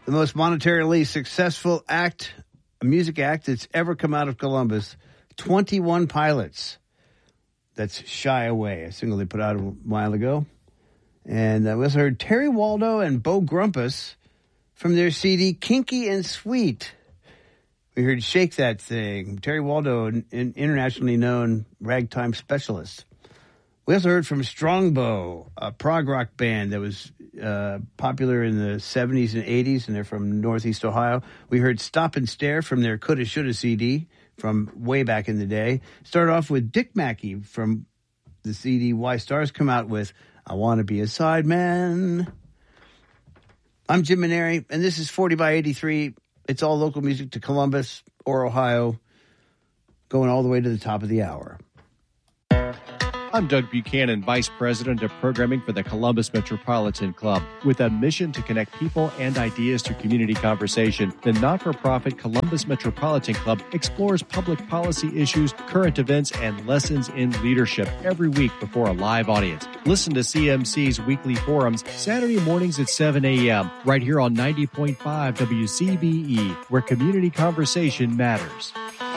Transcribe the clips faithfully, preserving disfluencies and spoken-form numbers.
the most monetarily successful act, a music act that's ever come out of Columbus, twenty-one Pilots. That's Shy Away, a single they put out a while ago. And uh, we also heard Terry Waldo and Bo Grumpus from their C D, Kinky and Sweet. We heard Shake That Thing. Terry Waldo, an internationally known ragtime specialist. We also heard from Strongbow, a prog rock band that was uh, popular in the seventies and eighties, and they're from Northeast Ohio. We heard Stop and Stare from their Coulda Shoulda C D from way back in the day. Started off with Dick Mackey from the C D Why Stars Come Out with I Want to Be a Sideman. I'm Jim Maneri, and this is forty by eighty-three. It's all local music to Columbus or Ohio, going all the way to the top of the hour. I'm Doug Buchanan, Vice President of Programming for the Columbus Metropolitan Club. With a mission to connect people and ideas to community conversation, the not-for-profit Columbus Metropolitan Club explores public policy issues, current events, and lessons in leadership every week before a live audience. Listen to C M C's weekly forums Saturday mornings at seven a.m. right here on ninety point five W C B E, where community conversation matters.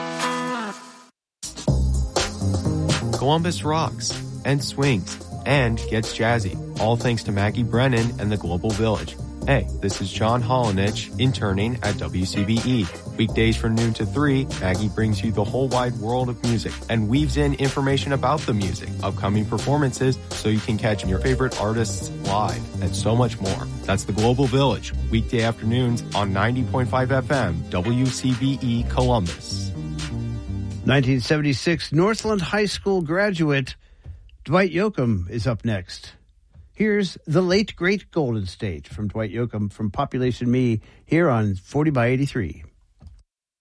Columbus rocks and swings and gets jazzy, all thanks to Maggie Brennan and the Global Village. Hey, this is John Holinich, interning at W C B E. Weekdays from noon to three, Maggie brings you the whole wide world of music and weaves in information about the music, upcoming performances, so you can catch your favorite artists live, and so much more. That's the Global Village, weekday afternoons on ninety point five F M, W C B E Columbus. nineteen seventy-six Northland High School graduate Dwight Yoakam is up next. Here's The Late Great Golden State from Dwight Yoakam from Population Me here on forty by eighty-three.